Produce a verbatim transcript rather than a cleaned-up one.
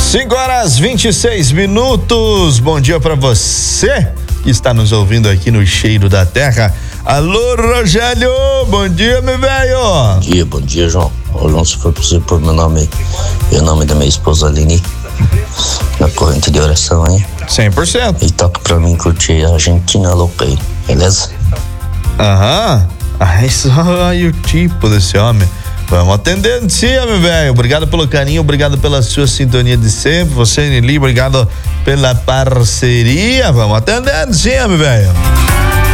cinco horas e vinte e seis minutos. Bom dia pra você que está nos ouvindo aqui no Cheiro da Terra. Alô, Rogério, bom dia, meu velho. Bom dia, bom dia, João. Ô, João, se for possível, por meu nome e o nome da minha esposa Aline, na corrente de oração, hein? cem por cento. E toca pra mim curtir a Argentina louca aí, beleza? Aham. Ai, só aí o tipo desse homem. Vamos atendendo, sim, meu velho. Obrigado pelo carinho, obrigado pela sua sintonia de sempre. Você, Nelly, obrigado pela parceria. Vamos atendendo, sim, meu velho.